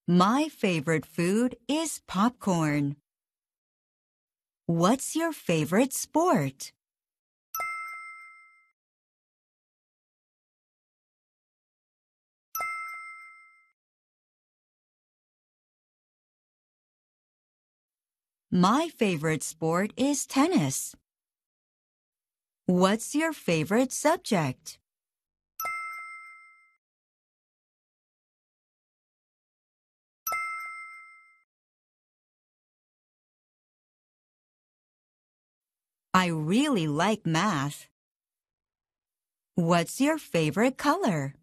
My favorite food is popcorn. What's your favorite sport? My favorite sport is tennis. What's your favorite subject? I really like math. What's your favorite color?